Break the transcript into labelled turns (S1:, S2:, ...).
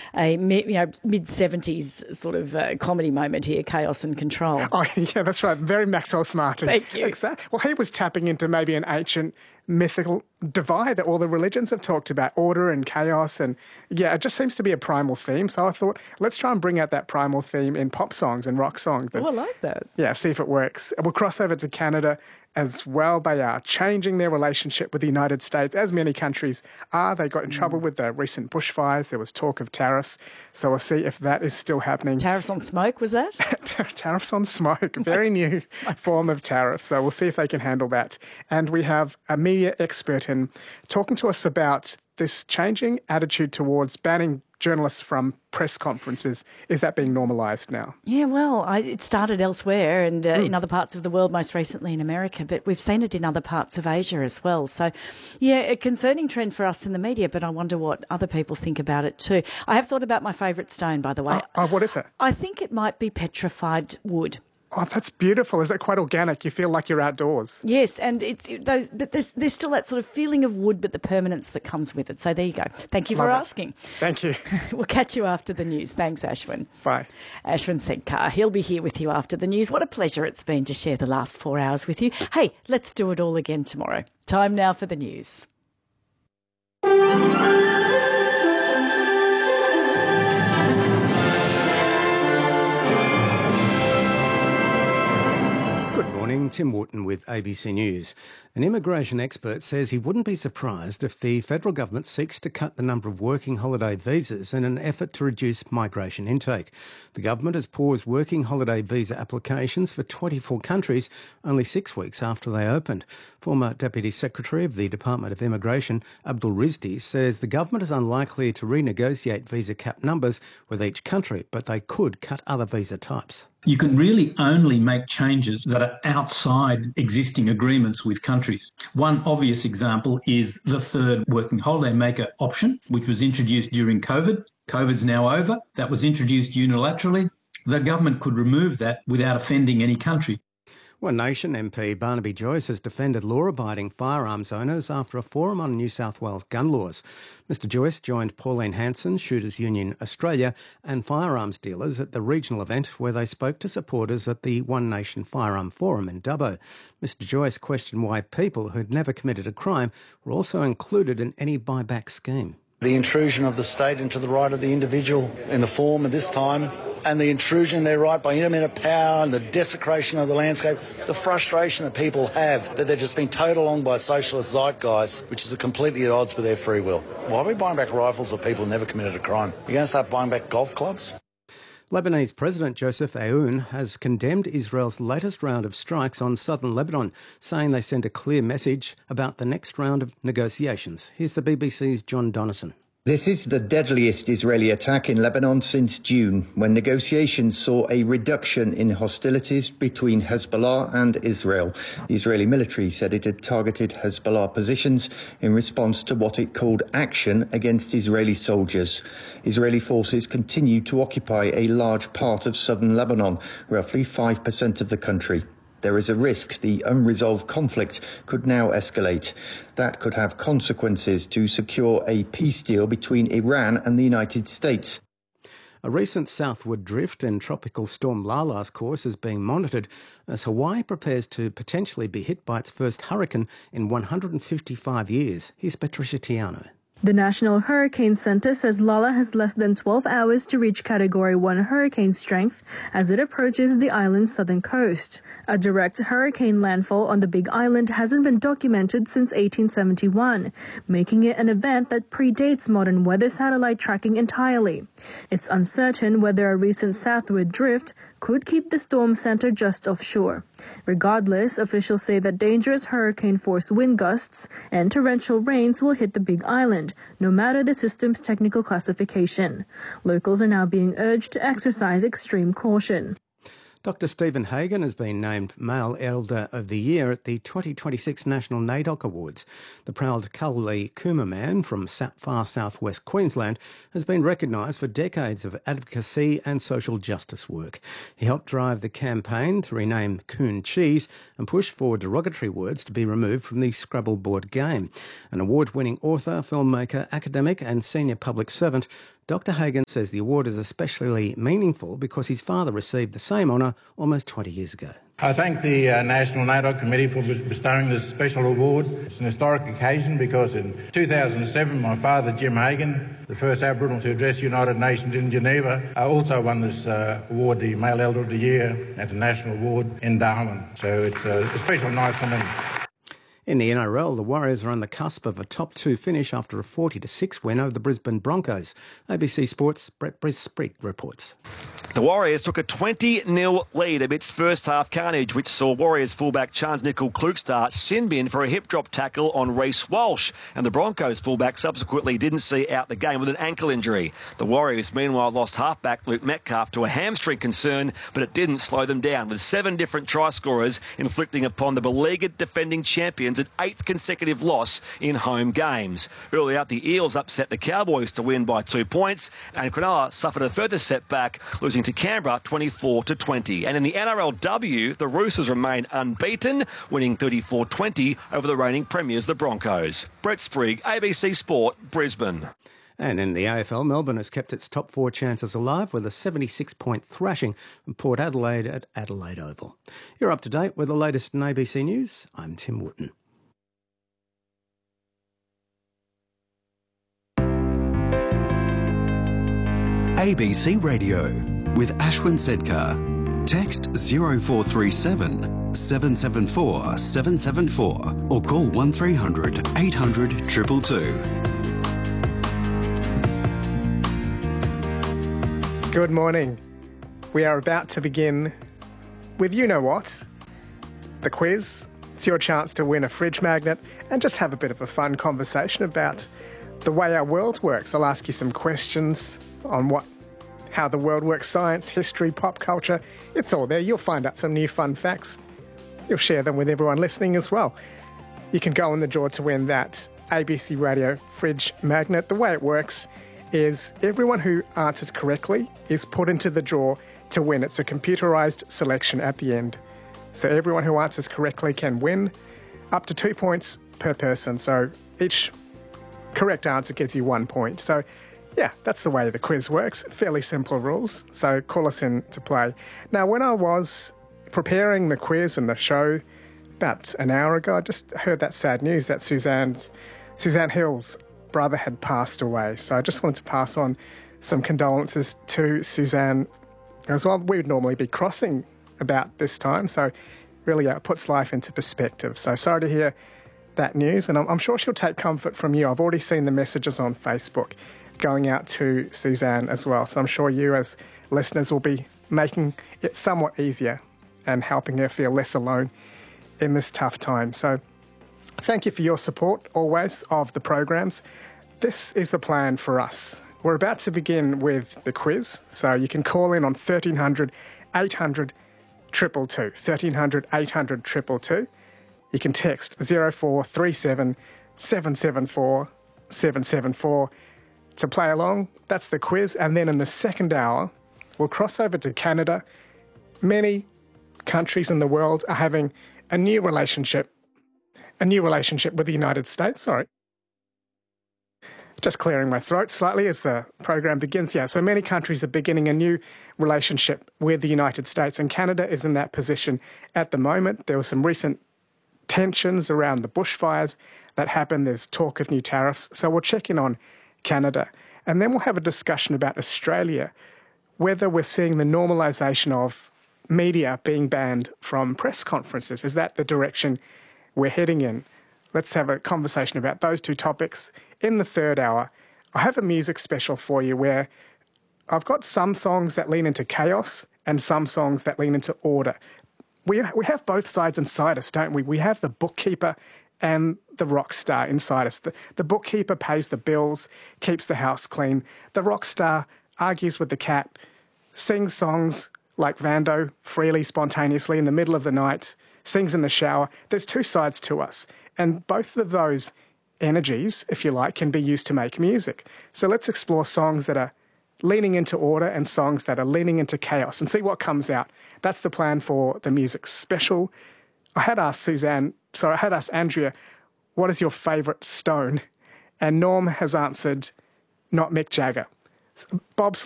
S1: a mid-70s sort of comedy moment here, Chaos and Control.
S2: Oh, yeah, that's right. Very Maxwell Smarty.
S1: Thank you.
S2: Exactly. Well, he was tapping into maybe an ancient mythical divide that all the religions have talked about, order and chaos. And yeah, it just seems to be a primal theme. So I thought, let's try and bring out that primal theme in pop songs and rock songs.
S1: Oh, I like that.
S2: Yeah, see if it works. We'll cross over to Canada as well. They are changing their relationship with the United States, as many countries are. They got in trouble with the recent bushfires. There was talk of tariffs. So we'll see if that is still happening.
S1: Tariffs on smoke, was that?
S2: Tariffs on smoke, a very new form of tariff. So we'll see if they can handle that. And we have a media expert in talking to us about this changing attitude towards banning journalists from press conferences. Is that being normalised now?
S1: Yeah, well, it started elsewhere and in other parts of the world, most recently in America, but we've seen it in other parts of Asia as well. So, yeah, a concerning trend for us in the media, but I wonder what other people think about it too. I have thought about my favourite stone, by the way.
S2: What is it?
S1: I think it might be petrified wood.
S2: Oh, that's beautiful. Is that quite organic? You feel like you're outdoors.
S1: Yes, and but there's still that sort of feeling of wood, but the permanence that comes with it. So there you go. Thank you for asking.
S2: Thank you.
S1: We'll catch you after the news. Thanks, Ashwin.
S2: Bye.
S1: Ashwin Senkar. He'll be here with you after the news. What a pleasure it's been to share the last 4 hours with you. Hey, let's do it all again tomorrow. Time now for the news.
S3: Good morning, Tim Wharton with ABC News. An immigration expert says he wouldn't be surprised if the federal government seeks to cut the number of working holiday visas in an effort to reduce migration intake. The government has paused working holiday visa applications for 24 countries only 6 weeks after they opened. Former Deputy Secretary of the Department of Immigration, Abdul Rizdi, says the government is unlikely to renegotiate visa cap numbers with each country, but they could cut other visa types.
S4: You can really only make changes that are outside existing agreements with countries. One obvious example is the third working holiday maker option, which was introduced during COVID. COVID's now over. That was introduced unilaterally. The government could remove that without offending any country.
S3: One Nation MP Barnaby Joyce has defended law-abiding firearms owners after a forum on New South Wales gun laws. Mr Joyce joined Pauline Hanson, Shooters Union Australia and firearms dealers at the regional event where they spoke to supporters at the One Nation Firearm Forum in Dubbo. Mr Joyce questioned why people who'd never committed a crime were also included in any buyback scheme.
S5: The intrusion of the state into the right of the individual in the form of this time, and the intrusion in their right by intermittent power and the desecration of the landscape, the frustration that people have that they're just being towed along by a socialist zeitgeist, which is completely at odds with their free will. Why are we buying back rifles of people who never committed a crime? You're going to start buying back golf clubs?
S3: Lebanese President Joseph Aoun has condemned Israel's latest round of strikes on southern Lebanon, saying they send a clear message about the next round of negotiations. Here's the BBC's John Donnison.
S6: This is the deadliest Israeli attack in Lebanon since June, when negotiations saw a reduction in hostilities between Hezbollah and Israel. The Israeli military said it had targeted Hezbollah positions in response to what it called action against Israeli soldiers. Israeli forces continue to occupy a large part of southern Lebanon, roughly 5% of the country. There is a risk the unresolved conflict could now escalate. That could have consequences to secure a peace deal between Iran and the United States.
S3: A recent southward drift in Tropical Storm Lala's course is being monitored as Hawaii prepares to potentially be hit by its first hurricane in 155 years. Here's Patricia Tiano.
S7: The National Hurricane Center says Lala has less than 12 hours to reach Category 1 hurricane strength as it approaches the island's southern coast. A direct hurricane landfall on the Big Island hasn't been documented since 1871, making it an event that predates modern weather satellite tracking entirely. It's uncertain whether a recent southward drift could keep the storm center just offshore. Regardless, officials say that dangerous hurricane-force wind gusts and torrential rains will hit the Big Island, no matter the system's technical classification. Locals are now being urged to exercise extreme caution.
S3: Dr Stephen Hagan has been named Male Elder of the Year at the 2026 National NAIDOC Awards. The proud Cullee Cooma man from far southwest Queensland has been recognised for decades of advocacy and social justice work. He helped drive the campaign to rename Coon Cheese and push for derogatory words to be removed from the Scrabble board game. An award-winning author, filmmaker, academic and senior public servant, Dr Hagan says the award is especially meaningful because his father received the same honour almost 20 years ago.
S8: I thank the National NAIDOC Committee for bestowing this special award. It's an historic occasion because in 2007 my father, Jim Hagan, the first Aboriginal to address the United Nations in Geneva, also won this award, the Male Elder of the Year, at the National Award in Darwin. So it's a special night for me.
S3: In the NRL, the Warriors are on the cusp of a top two finish after a 40-6 win over the Brisbane Broncos. ABC Sports' Brett Sprigg reports.
S9: The Warriors took a 20-0 lead amidst first-half carnage, which saw Warriors fullback Charnze Nicoll-Klokstad sin bin for a hip-drop tackle on Reece Walsh, and the Broncos fullback subsequently didn't see out the game with an ankle injury. The Warriors, meanwhile, lost halfback Luke Metcalf to a hamstring concern, but it didn't slow them down, with 7 different try scorers inflicting upon the beleaguered defending champions an 8th consecutive loss in home games. Early out, the Eels upset the Cowboys to win by 2 points, and Cronulla suffered a further setback, losing to Canberra 24-20. And in the NRLW, the Roosters remain unbeaten, winning 34-20 over the reigning premiers, the Broncos. Brett Sprigg, ABC Sport, Brisbane.
S3: And in the AFL, Melbourne has kept its top 4 chances alive with a 76-point thrashing from Port Adelaide at Adelaide Oval. You're up to date with the latest in ABC News. I'm Tim Wootton.
S10: ABC Radio with Ashwin Sedkar. Text 0437 774 774 or call 1300 800 222.
S2: Good morning. We are about to begin with You Know What? The quiz. It's your chance to win a fridge magnet and just have a bit of a fun conversation about the way our world works. I'll ask you some questions on how the world works, science, history, pop culture. It's all there. You'll find out some new fun facts. You'll share them with everyone listening as well. You can go in the draw to win that ABC Radio fridge magnet. The way it works is everyone who answers correctly is put into the draw to win. It's a computerised selection at the end. So everyone who answers correctly can win up to 2 points per person. So each correct answer gives you 1 point. So yeah, that's the way the quiz works. Fairly simple rules. So call us in to play. Now, when I was preparing the quiz and the show about an hour ago, I just heard that sad news that Suzanne Hill's brother had passed away. So I just wanted to pass on some condolences to Suzanne as well. We would normally be crossing about this time, so really it puts life into perspective. So sorry to hear that news, and I'm sure she'll take comfort from you. I've already seen the messages on Facebook going out to Suzanne as well. So I'm sure you as listeners will be making it somewhat easier and helping her feel less alone in this tough time. So thank you for your support always of the programs. This is the plan for us. We're about to begin with the quiz. So you can call in on 1300 800 222. 1300 800 222. You can text 0437 774 774 to play along. With the quiz. And then in the second hour, we'll cross over to Canada. Many countries in the world are having a new relationship with the United States. Sorry. Just clearing my throat slightly as the program begins. Yeah, so many countries are beginning a new relationship with the United States, and Canada is in that position at the moment. There were some recent tensions around the bushfires that happened. There's talk of new tariffs. So we'll check in on Canada. And then we'll have a discussion about Australia, whether we're seeing the normalisation of media being banned from press conferences. Is that the direction we're heading in? Let's have a conversation about those two topics in the third hour. I have a music special for you where I've got some songs that lean into chaos and some songs that lean into order. We have both sides inside us, don't we? We have the bookkeeper and the rock star inside us. The bookkeeper pays the bills, keeps the house clean. The rock star argues with the cat, sings songs like Vando freely, spontaneously in the middle of the night, sings in the shower. There's two sides to us. And both of those energies, if you like, can be used to make music. So let's explore songs that are leaning into order and songs that are leaning into chaos and see what comes out. That's the plan for the music special. I had asked Andrea, what is your favourite Stone? And Norm has answered, not Mick Jagger. Bob